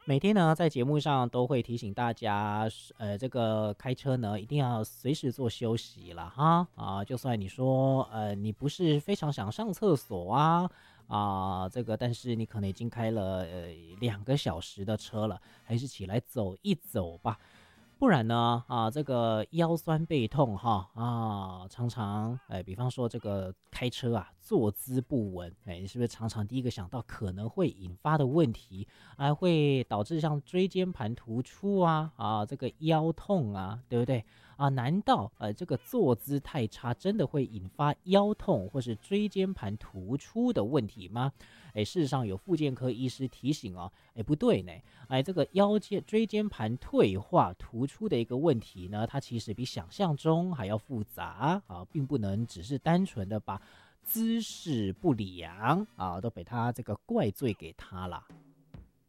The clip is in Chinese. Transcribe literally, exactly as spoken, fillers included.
每天呢，在节目上都会提醒大家，呃，这个开车呢，一定要随时做休息了哈啊，就算你说，呃，你不是非常想上厕所啊啊，这个，但是你可能已经开了呃两个小时的车了，还是起来走一走吧。不然呢，啊，这个腰酸背痛哈啊，常常哎，比方说这个开车啊，坐姿不稳，哎，你是不是常常第一个想到可能会引发的问题，还会导致像椎间盘突出啊啊，这个腰痛啊，对不对啊？难道呃这个坐姿太差，真的会引发腰痛或是椎间盘突出的问题吗？哎，事实上有复健科医师提醒哦，哎，不对呢。哎，这个腰间椎间盘退化突出的一个问题呢，它其实比想象中还要复杂啊，并不能只是单纯的把姿势不良啊，都被他这个怪罪给他了。